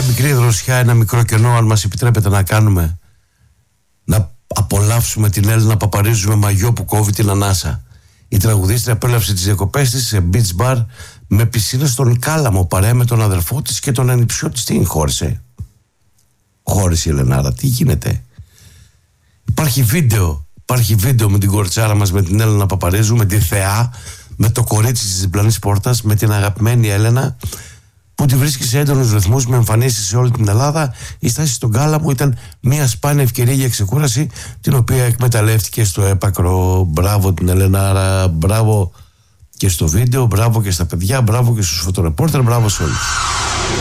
μια μικρή δροσιά, ένα μικρό κενό, αν μας επιτρέπετε να κάνουμε, να απολαύσουμε την Έλληνα Παπαρίζου με μαγιό που κόβει την ανάσα. Η τραγουδίστρια απέλαυσε τις διακοπές της σε beach bar με πισίνα στον Κάλαμο, παρέα με τον αδερφό της και τον ανιψιό της. Τι χώρισε? Χώρισε η Ελενάρα, τι γίνεται? Υπάρχει βίντεο με την κοριτσάρα μας, με την Έλληνα Παπαρίζου, με τη Θεά, με το κορίτσι της διπλανής πόρτας, με την αγαπημένη Έλενα, που τη βρίσκει σε έντονους ρυθμούς με εμφανίσεις σε όλη την Ελλάδα. Η στάση στον Κάλαμο ήταν μια σπάνια ευκαιρία για ξεκούραση, την οποία εκμεταλλεύτηκε στο έπακρο. Μπράβο την Ελενάρα, μπράβο και στο βίντεο, μπράβο και στα παιδιά, μπράβο και στους φωτορεπόρτερ, μπράβο σε όλους.